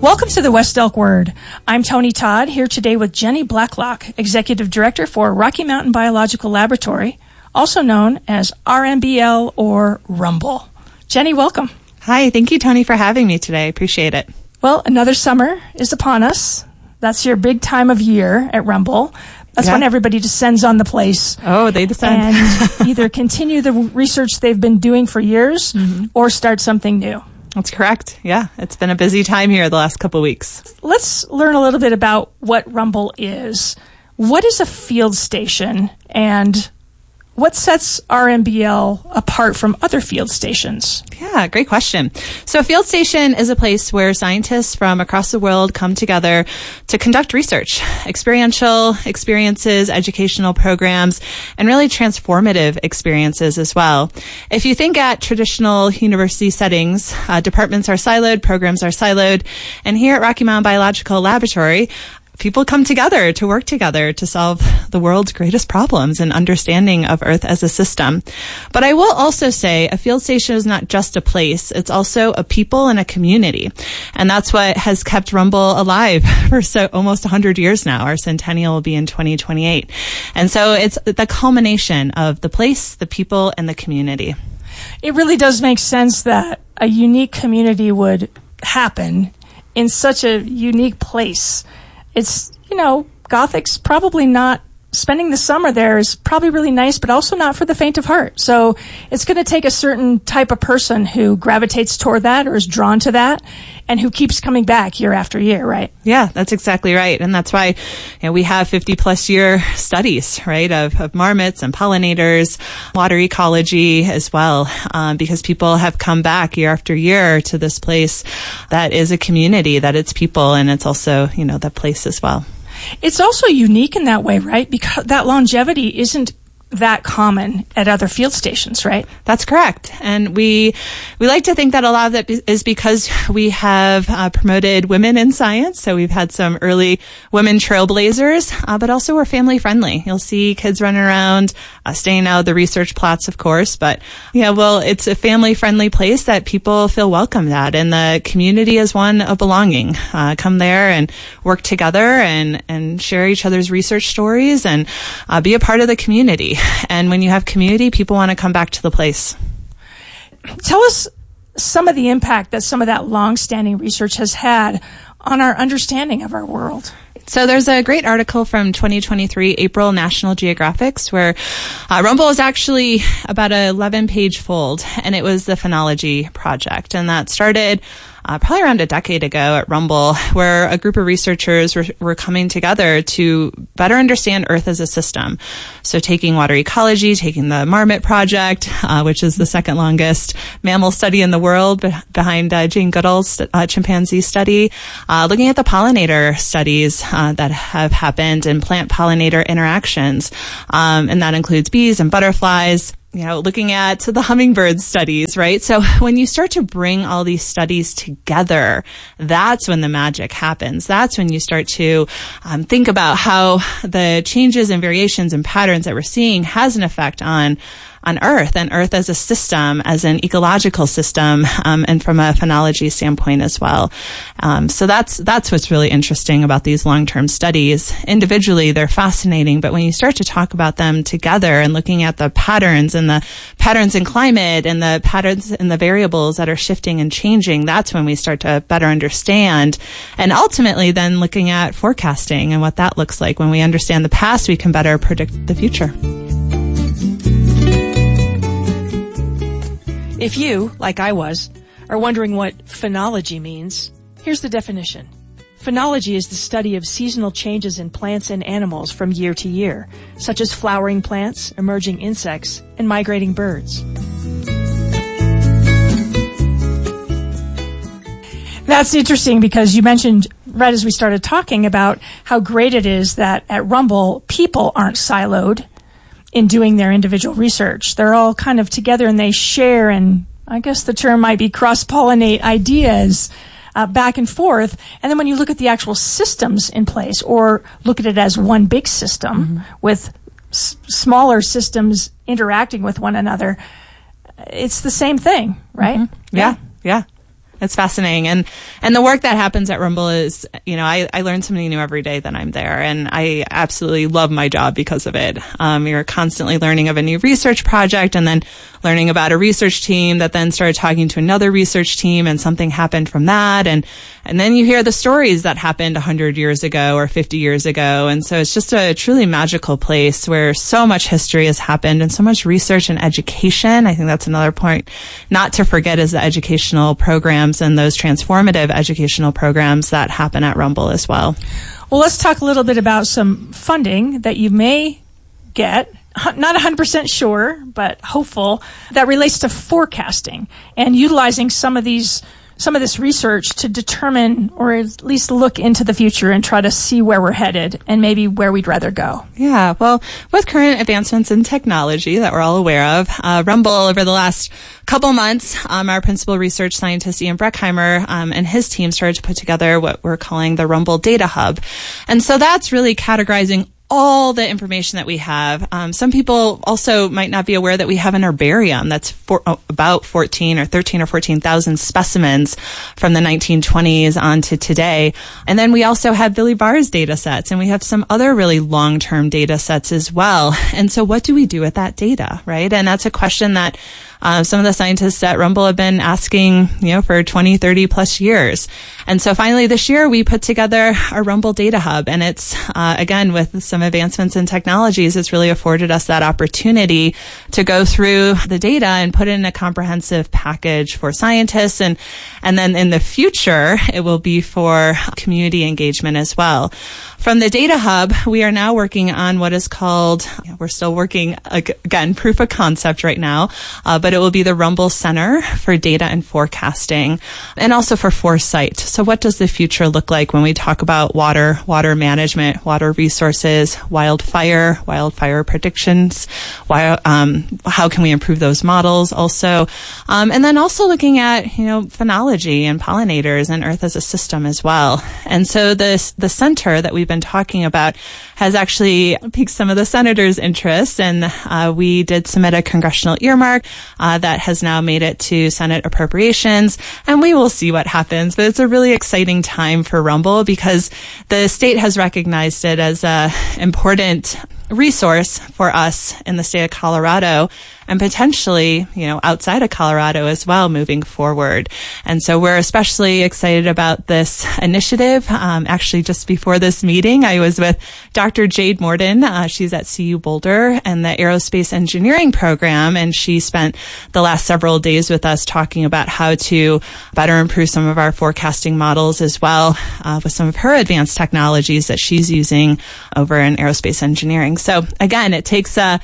Welcome to the West Elk Word. I'm Tony Todd, here today with Jenny Blacklock, Executive Director for Rocky Mountain Biological Laboratory, also known as RMBL or Rumble. Jenny, welcome. Hi, thank you, Tony, for having me today. I appreciate it. Well, another summer is upon us. That's your big time of year at Rumble. That's when everybody descends on the place. Oh, they descend. And either continue the research they've been doing for years or start something new. That's correct. Yeah, it's been a busy time here the last couple of weeks. Let's learn a little bit about what Rumble is. What is a field station, and what sets RMBL apart from other field stations? Yeah, great question. So a field station is a place where scientists from across the world come together to conduct research, experiential experiences, educational programs, and really transformative experiences as well. If you think at traditional university settings, departments are siloed, programs are siloed, and here at Rocky Mountain Biological Laboratory, people come together to work together to solve the world's greatest problems and understanding of Earth as a system. But I will also say a field station is not just a place. It's also a people and a community. And that's what has kept Rumble alive for almost 100 years now. Our centennial will be in 2028. And so it's the culmination of the place, the people, and the community. It really does make sense that a unique community would happen in such a unique place. It's, Gothic's probably not, spending the summer there is probably really nice, but also not for the faint of heart. So it's going to take a certain type of person who gravitates toward that or is drawn to that and who keeps coming back year after year, right? Yeah, that's exactly right. And that's why we have 50 plus year studies, right, of marmots and pollinators, water ecology as well, because people have come back year after year to this place that is a community, that it's people, and it's also, the place as well. It's also unique in that way, right? Because that longevity isn't that common at other field stations, right? That's correct. And we like to think that a lot of that is because we have promoted women in science. So we've had some early women trailblazers, but also we're family friendly. You'll see kids running around, staying out of the research plots, of course. But it's a family friendly place that people feel welcomed at. And the community is one of belonging. Come there and work together and share each other's research stories and be a part of the community. And when you have community, people want to come back to the place. Tell us some of the impact that some of that long-standing research has had on our understanding of our world. So there's a great article from 2023 April National Geographics where Rumble is actually about an 11-page fold, and it was the Phenology Project. And that started probably around a decade ago at Rumble, where a group of researchers were coming together to better understand Earth as a system. So taking water ecology, taking the Marmot Project, which is the second longest mammal study in the world behind Jane Goodall's chimpanzee study, looking at the pollinator studies that have happened and plant-pollinator interactions, and that includes bees and butterflies. Looking at the hummingbird studies, right? So when you start to bring all these studies together, that's when the magic happens. That's when you start to think about how the changes and variations and patterns that we're seeing has an effect on Earth and Earth as a system, as an ecological system, and from a phenology standpoint as well. So that's what's really interesting about these long-term studies. Individually, they're fascinating, but when you start to talk about them together and looking at the patterns and the patterns in climate and the patterns and the variables that are shifting and changing, that's when we start to better understand. And ultimately then looking at forecasting and what that looks like. When we understand the past, we can better predict the future. If you, like I was, are wondering what phenology means, here's the definition. Phenology is the study of seasonal changes in plants and animals from year to year, such as flowering plants, emerging insects, and migrating birds. That's interesting because you mentioned right as we started talking about how great it is that at Rumble, people aren't siloed in doing their individual research. They're all kind of together and they share, and I guess the term might be cross-pollinate ideas back and forth. And then when you look at the actual systems in place, or look at it as one big system with smaller systems interacting with one another, it's the same thing, right? Yeah. It's fascinating. And the work that happens at Rumble is, I learn something new every day that I'm there. And I absolutely love my job because of it. You're constantly learning of a new research project and then learning about a research team that then started talking to another research team, and something happened from that. And then you hear the stories that happened 100 years ago or 50 years ago. And so it's just a truly magical place where so much history has happened and so much research and education. I think that's another point not to forget, is the educational programs and those transformative educational programs that happen at Rumble as well. Well, let's talk a little bit about some funding that you may get. Not 100% sure, but hopeful, that relates to forecasting and utilizing some of this research to determine, or at least look into the future and try to see where we're headed and maybe where we'd rather go. Yeah, well, with current advancements in technology that we're all aware of, Rumble over the last couple months, our principal research scientist, Ian Breckheimer, and his team started to put together what we're calling the Rumble Data Hub. And so that's really categorizing all the information that we have. Some people also might not be aware that we have an herbarium that's about 13 or 14,000 specimens from the 1920s on to today. And then we also have Billy Barr's data sets, and we have some other really long-term data sets as well. And so what do we do with that data, right? And that's a question that some of the scientists at Rumble have been asking, for 20, 30 plus years. And so finally this year we put together a Rumble Data Hub, and it's, again, with some advancements in technologies, it's really afforded us that opportunity to go through the data and put it in a comprehensive package for scientists. And then in the future, it will be for community engagement as well. From the Data Hub, we are now working on what is called, we're still working, again, proof of concept right now, but it will be the Rumble Center for Data and Forecasting, and also for foresight. So what does the future look like when we talk about water management, water resources, wildfire predictions, how can we improve those models also, and then also looking at, phenology and pollinators and Earth as a system as well. And so the center that we've been talking about has actually piqued some of the senators' interest, and we did submit a congressional earmark that has now made it to Senate appropriations, and we will see what happens. But it's a really exciting time for Rumble because the state has recognized it as an important resource for us in the state of Colorado, and potentially, outside of Colorado as well moving forward. And so we're especially excited about this initiative. Actually, just before this meeting, I was with Dr. Jade Morden. She's at CU Boulder and the Aerospace Engineering Program, and she spent the last several days with us talking about how to better improve some of our forecasting models as well, with some of her advanced technologies that she's using over in aerospace engineering. So again, it takes a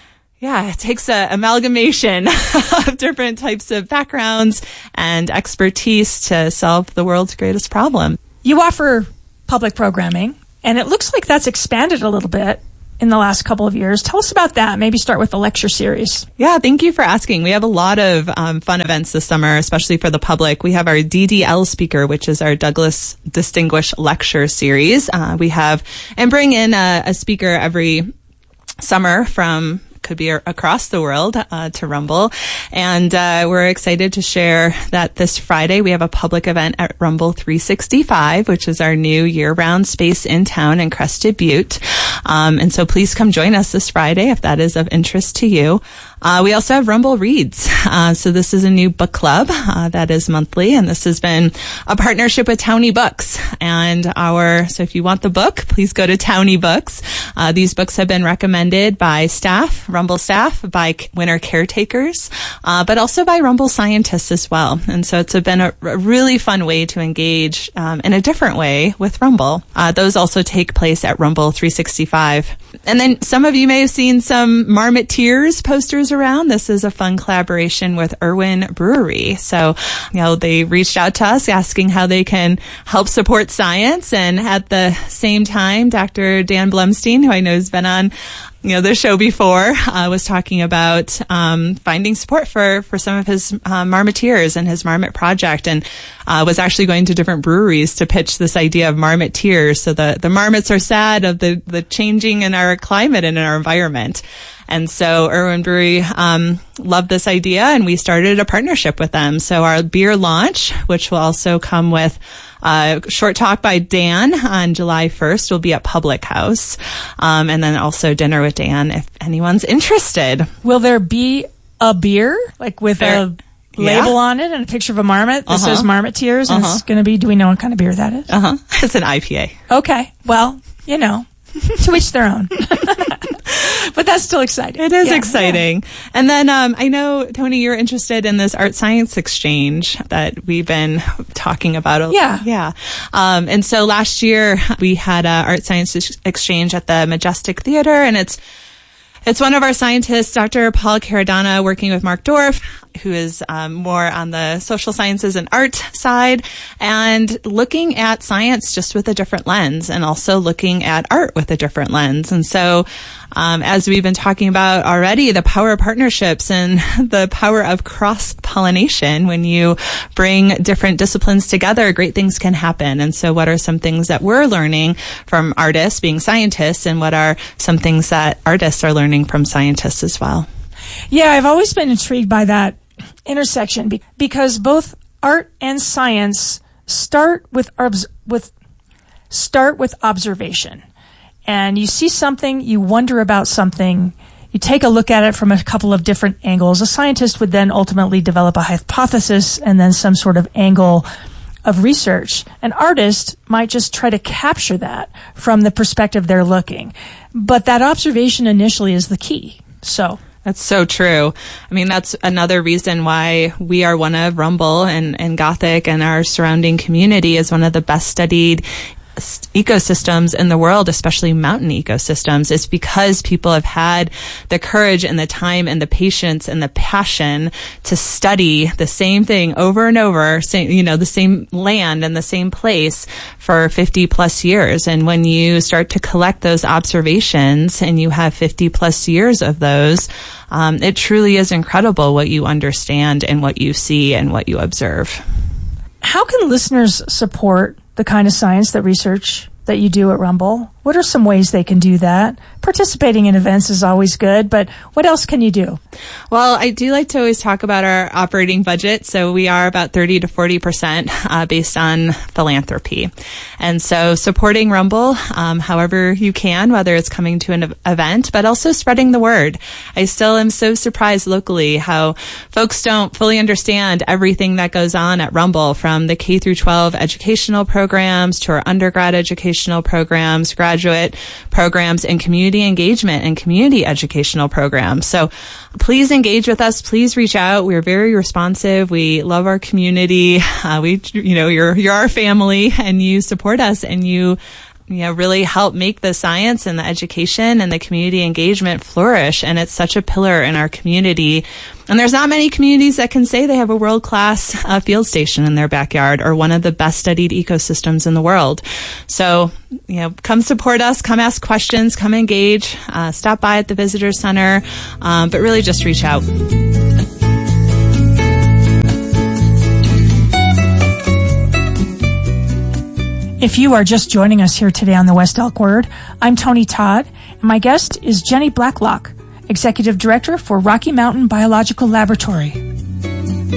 amalgamation of different types of backgrounds and expertise to solve the world's greatest problem. You offer public programming, and it looks like that's expanded a little bit in the last couple of years. Tell us about that. Maybe start with the lecture series. Yeah, thank you for asking. We have a lot of fun events this summer, especially for the public. We have our DDL speaker, which is our Douglas Distinguished Lecture Series. We have and bring in a speaker every summer from could be across the world to Rumble. And we're excited to share that this Friday we have a public event at Rumble 365, which is our new year-round space in town in Crested Butte. And so please come join us this Friday if that is of interest to you. We also have Rumble Reads. So this is a new book club that is monthly, and this has been a partnership with Townie Books. And so if you want the book, please go to Townie Books. These books have been recommended by Rumble staff, by winter caretakers, but also by Rumble scientists as well. And so it's been a really fun way to engage in a different way with Rumble. Those also take place at Rumble 365. And then some of you may have seen some Marmoteers posters around. This is a fun collaboration with Irwin Brewery. So, they reached out to us asking how they can help support science. And at the same time, Dr. Dan Blumstein, who I know has been on the show before, was talking about finding support for some of his Marmoteers and his Marmot project, and was actually going to different breweries to pitch this idea of Marmoteers. So the marmots are sad of the changing in our climate and in our environment. And so Irwin Brewery loved this idea, and we started a partnership with them. So our beer launch, which will also come with a short talk by Dan on July 1st, will be at Public House. And then also dinner with Dan if anyone's interested. Will there be a beer, like with a label on it and a picture of a marmot that says Marmot Tears? And it's going to be, do we know what kind of beer that is? It's an IPA. Okay. Well, to each their own. But that's still exciting. It is exciting. Yeah. And then I know, Tony, you're interested in this art science exchange that we've been talking about. Yeah. And so last year we had an art science exchange at the Majestic Theater, and it's one of our scientists, Dr. Paul Caradonna, working with Mark Dorff, who is more on the social sciences and art side, and looking at science just with a different lens, and also looking at art with a different lens. And so, as we've been talking about already, the power of partnerships and the power of cross-pollination, when you bring different disciplines together, great things can happen. And so what are some things that we're learning from artists being scientists, and what are some things that artists are learning from scientists as well? Yeah, I've always been intrigued by that intersection because both art and science start with observation. And you see something, you wonder about something, you take a look at it from a couple of different angles. A scientist would then ultimately develop a hypothesis and then some sort of angle of research. An artist might just try to capture that from the perspective they're looking. But that observation initially is the key. So that's so true. I mean, that's another reason why we are one of Rumble and Gothic, and our surrounding community is one of the best studied ecosystems in the world, especially mountain ecosystems, is because people have had the courage and the time and the patience and the passion to study the same thing over and over, the same land and the same place for 50 plus years. And when you start to collect those observations and you have 50 plus years of those, it truly is incredible what you understand and what you see and what you observe. How can listeners support the kind of science that research that you do at Rumble? What are some ways they can do that? Participating in events is always good, but what else can you do? Well, I do like to always talk about our operating budget. So we are about 30 to 40% based on philanthropy. And so supporting Rumble, however you can, whether it's coming to an event, but also spreading the word. I still am so surprised locally how folks don't fully understand everything that goes on at Rumble, from the K through 12 educational programs to our undergrad educational programs, graduate programs, and community engagement and community educational programs. So please engage with us. Please reach out. We're very responsive. We love our community. You're our family, and you support us, and you really help make the science and the education and the community engagement flourish. And it's such a pillar in our community. And there's not many communities that can say they have a world-class field station in their backyard, or one of the best studied ecosystems in the world. So, come support us, come ask questions, come engage, stop by at the Visitor Center, but really just reach out. If you are just joining us here today on the West Elk Word, I'm Tony Todd, and my guest is Jenny Blacklock, Executive Director for Rocky Mountain Biological Laboratory.